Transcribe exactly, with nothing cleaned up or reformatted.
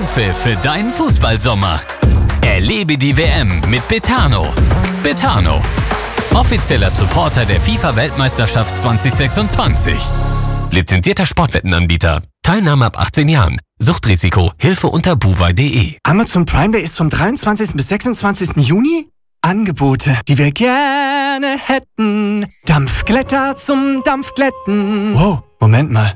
Anpfiff für deinen Fußballsommer. Erlebe die W M mit Betano. Betano, offizieller Supporter der FIFA-Weltmeisterschaft zwanzig sechsundzwanzig. Lizenzierter Sportwettenanbieter. Teilnahme ab achtzehn Jahren. Suchtrisiko. Hilfe unter buwei punkt de. Amazon Prime Day ist vom dreiundzwanzigsten bis sechsundzwanzigsten Juni. Angebote, die wir gerne hätten. Dampfglätter zum Dampfglätten. Wow, Moment mal.